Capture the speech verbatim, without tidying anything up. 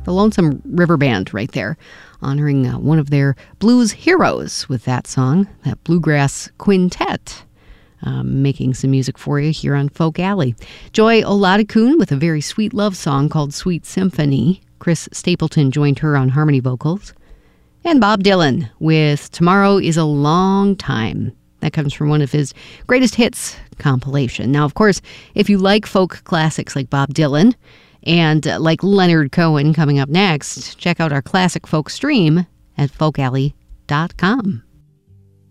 the Lonesome River Band right there, honoring uh, one of their blues heroes with that song, that bluegrass quintet. Um, making some music for you here on Folk Alley. Joy Oladokun with a very sweet love song called Sweet Symphony. Chris Stapleton joined her on harmony vocals. And Bob Dylan with Tomorrow is a Long Time. That comes from one of his greatest hits compilation. Now, of course, if you like folk classics like Bob Dylan and uh, like Leonard Cohen coming up next, check out our classic folk stream at folk alley dot com.